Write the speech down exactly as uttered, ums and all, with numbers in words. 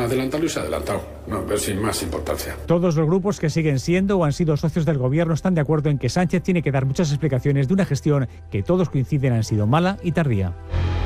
adelantarlo y se ha adelantado, no, pero sin más importancia. Todos los grupos que siguen siendo o han sido socios del gobierno están de acuerdo en que Sánchez tiene que dar muchas explicaciones de una gestión que todos coinciden han sido mala y tardía.